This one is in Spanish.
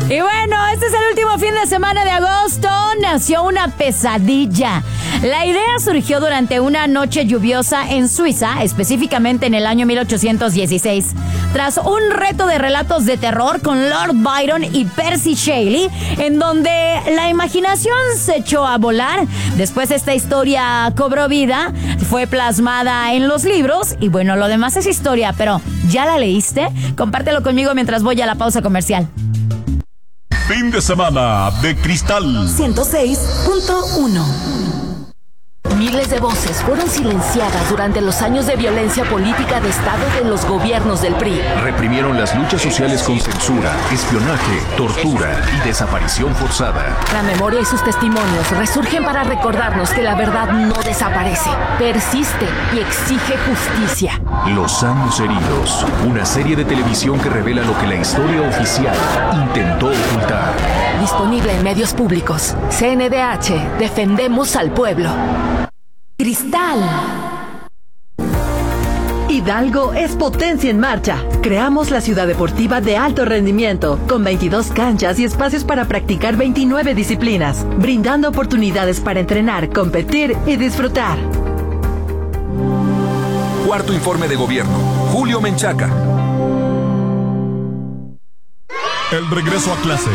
Y bueno, este es el último fin de semana de agosto. Nació una pesadilla. La idea surgió durante una noche lluviosa en Suiza, específicamente en el año 1816. Tras un reto de relatos de terror con Lord Byron y Percy Shelley, en donde la imaginación se echó a volar. Después esta historia cobró vida, fue plasmada en los libros y bueno, lo demás es historia, pero ¿ya la leíste? Compártelo conmigo mientras voy a la pausa comercial. Fin de semana de Cristal 106.1. Miles de voces fueron silenciadas durante los años de violencia política de Estado de los gobiernos del PRI. Reprimieron las luchas sociales con censura, espionaje, tortura y desaparición forzada. La memoria y sus testimonios resurgen para recordarnos que la verdad no desaparece, persiste y exige justicia. Los años heridos, una serie de televisión que revela lo que la historia oficial intentó ocultar. Disponible en medios públicos. CNDH, defendemos al pueblo. Cristal. Hidalgo es potencia en marcha. Creamos la ciudad deportiva de alto rendimiento, con 22 canchas y espacios para practicar 29 disciplinas, brindando oportunidades para entrenar, competir y disfrutar. Cuarto informe de gobierno. Julio Menchaca. El regreso a clases.